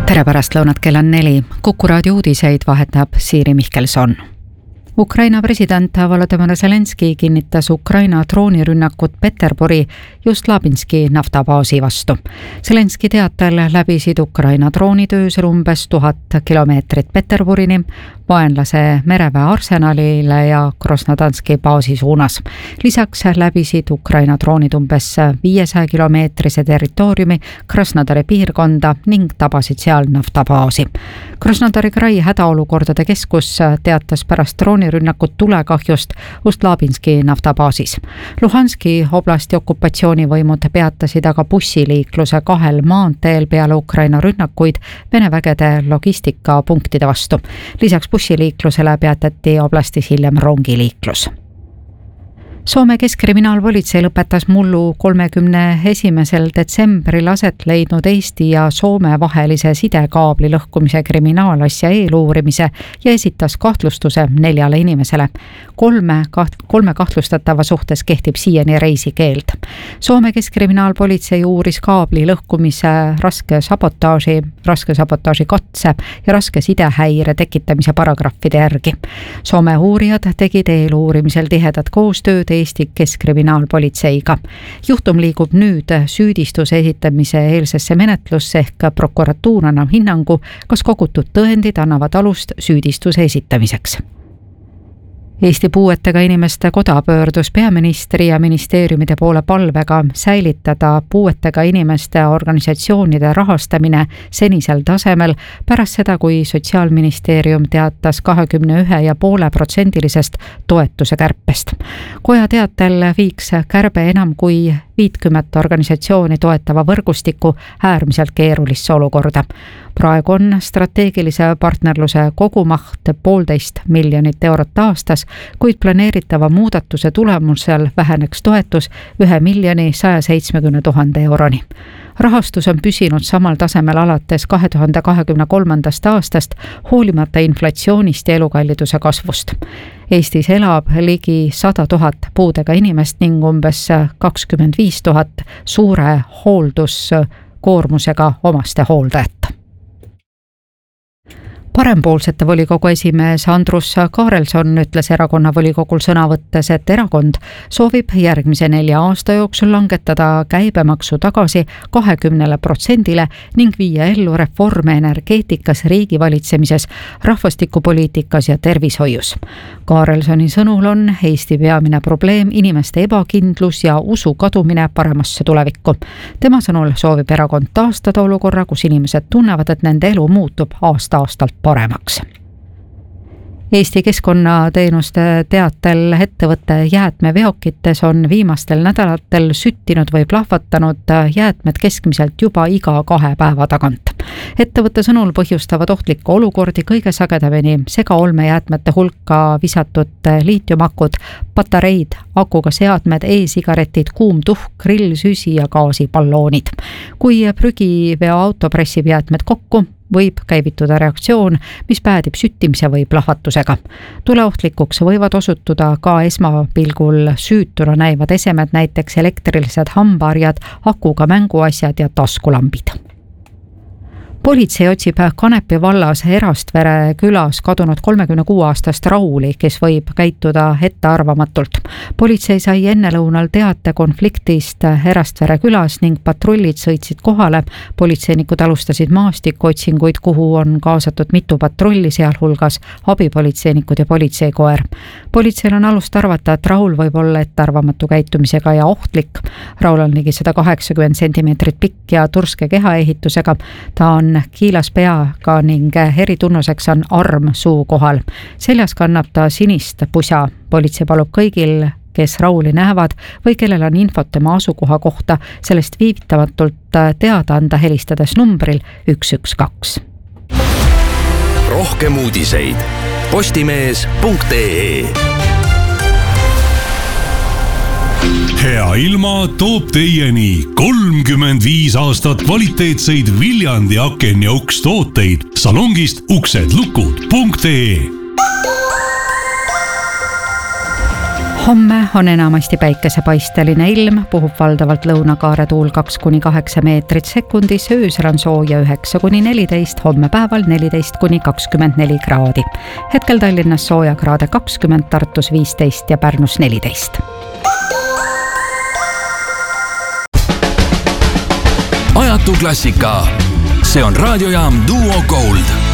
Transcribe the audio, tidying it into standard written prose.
Tere pärastlõunat, kell on 4. Kuku raadio uudiseid vahetab Siiri Mihkelson. Ukraina president Volodymyr Zelenski kinnitas Ukraina droonirünnakut Peterburi just Labinski naftabaasi vastu. Zelenski teatel läbisid Ukraina droonitöösel umbes 1000 kilomeetrit Peterburini, vaenlase mereväe arsenalile ja Krasnodanski baasi suunas. Lisaks läbisid Ukraina droonid umbes 500 kilomeetrise territooriumi Krasnodari piirkonda ning tabasid seal naftabaasi. Krasnodari krai hädaolukordade keskus teatas pärast droonirünnakut tulekahjust Ust-Labinski naftabaasis. Luhanski oblasti okupatsioonivõimud peatasid aga bussiliikluse 2 maanteel peale Ukraina rünnakuid Vene vägede logistikapunktide vastu. Lisaks bussiliiklusele peatati oblastis hiljem rongiliiklus. Soome keskkriminaalpolitsei lõpetas mullu 31. detsembril aset leidnud Eesti ja Soome vahelise sidekaabli lõhkumise kriminaalasja eeluurimise ja esitas kahtlustuse 4 inimesele. 3 kahtlustatava suhtes kehtib siiani reisikeeld. Soome keskkriminaalpolitsei uuris kaabli lõhkumise raske sabotaaži katse ja raske sidehäire tekitamise paragrahvide järgi. Soome uurijad tegid eeluurimisel tihedat koostööd Eesti keskkriminaalpolitseiga. Juhtum liigub nüüd süüdistuse esitamise eelsesse menetlusse ehk prokuratuur annab hinnangu, kas kogutud tõendid annavad alust süüdistuse esitamiseks. Eesti puuetega inimeste koda pöördus peaministri ja ministeeriumide poole palvega säilitada puuetega inimeste organisatsioonide rahastamine senisel tasemel pärast seda, kui Sotsiaalministeerium teatas 21,5% toetuse kärpest. Koja teatel viiks kärbe enam kui 50 organisatsiooni toetava võrgustiku äärmiselt keerulisse olukorda. Praegu on strateegilise partnerluse kogumaht 1,5 miljonit eurot aastas, kuid planeeritava muudatuse tulemusel väheneks toetus 1,170 000 euroni. Rahastus on püsinud samal tasemel alates 2023. aastast, hoolimata inflatsioonist ja elukalliduse kasvust. Eestis elab ligi 100 000 puudega inimest ning umbes 25 000 suure hoolduskoormusega omaste hooldajat. Parempoolsete volikogu esimees Andrus Kaarelson ütles erakonna volikogul sõna võttes, et erakond soovib järgmise 4 aasta jooksul langetada käibemaksu tagasi 20% ning viia ellu reforme energeetikas, riigivalitsemises, rahvastikupoliitikas ja tervishoius. Kaarelsoni sõnul on Eesti peamine probleem inimeste ebakindlus ja usu kadumine paremasse tulevikku. Tema sõnul soovib erakond taastada olukorra, kus inimesed tunnevad, et nende elu muutub aasta-aastalt paremaks. Eesti keskkonnateenuste teatel ettevõtte jäätmeveokites on viimastel nädalatel süttinud või plahvatanud jäätmed keskmiselt juba iga 2 päeva tagant. Ettevõtte sõnul põhjustavad ohtlikke olukordi kõige sagedamini segaolmejäätmete hulka visatud liitiumakud, patareid, akuga seadmed, e-sigaretid, kuumtuhk, grillsüsi ja gaasipalloonid. Kui prügiveoauto pressib jäätmed kokku, võib käivituda reaktsioon, mis päädib süttimise või plahvatusega. Tuleohtlikuks võivad osutuda ka esmapilgul süütuna näivad esemed, näiteks elektrilised hambaharjad, akuga mänguasjad ja taskulambid. Politsei otsib Kanepi vallas Erastvere külas kadunud 36-aastast Rauli, kes võib käituda ettearvamatult. Politsei sai ennelõunal teate konfliktist Erastvere külas ning patrullid sõitsid kohale. Politseinikud alustasid maastikuotsinguid, kuhu on kaasatud mitu patrulli, sealhulgas abipolitseinikud ja politseikoer. Politseil on alust arvata, et Raul võib olla ettearvamatu käitumisega ja ohtlik. Raul on ligi 180 centimeetrit pikk ja turske kehaehitusega. Ta on kiilas peaga ning eritunnuseks on arm suu kohal. Seljas kannab ta sinist pusa. Politsei palub kõigil, kes Rauli näevad või kellel on infot tema asukoha kohta, sellest viivitamatult teada anda, helistades numbril 112. Rohkem uudiseid postimees.ee. Hea ilma toob teieni 35 aastat kvaliteetseid Viljandi aken- ja ukstooteid salongist uksedlukud.ee. Homme on enamasti päikesepaisteline ilm, puhub valdavalt lõunakaare tuul 2-8 meetrit sekundis, öösel on sooja 9-14, homme päeval 14-24 kraadi. Hetkel Tallinnas sooja kraade 20, Tartus 15 ja Pärnus 14. Ajatu klassika. See on raadiojaam Duo Gold.